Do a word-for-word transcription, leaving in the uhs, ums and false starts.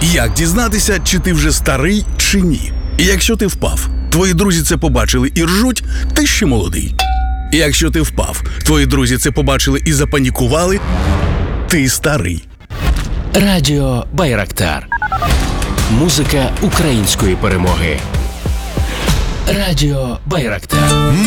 Як дізнатися, чи ти вже старий, чи ні? Якщо ти впав, твої друзі це побачили і ржуть, ти ще молодий. Якщо ти впав, твої друзі це побачили і запанікували, ти старий. Радіо Байрактар. Музика української перемоги. Радіо Байрактар.